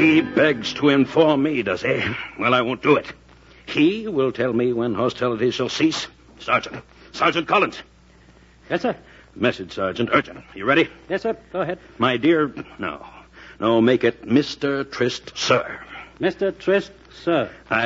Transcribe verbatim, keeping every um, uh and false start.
He begs to inform me, does he? Well, I won't do it. He will tell me when hostilities shall cease. Sergeant. Sergeant Collins. Yes, sir. Message, Sergeant. Urgent. You ready? Yes, sir. Go ahead. My dear... No. No, make it Mister Trist, sir. Mister Trist, sir. I